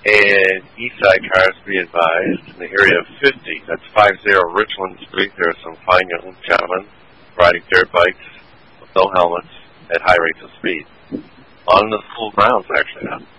And east side cars be advised in the area of 50. That's 50 Richland Street. There are some fine young gentlemen riding dirt bikes with no helmets at high rates of speed on the school grounds, actually.